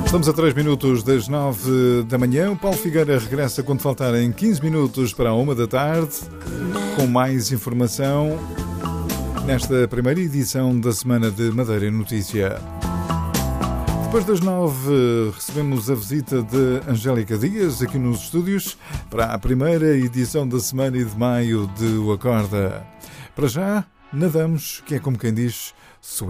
Estamos a 3 minutos das 9 da manhã. O Paulo Figueira regressa quando faltarem 15 minutos para a 1 da tarde, com mais informação nesta primeira edição da Semana de Madeira Notícia. Depois das 9 recebemos a visita de Angélica Dias aqui nos estúdios para a primeira edição da semana e de maio de O Acorda. Para já, nadamos, que é como quem diz,